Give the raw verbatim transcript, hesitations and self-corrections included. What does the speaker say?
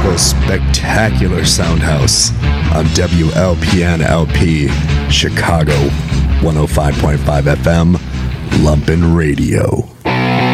Chicago's spectacular sound house on W L P N L P, Chicago, one oh five point five F M, Lumpen Radio.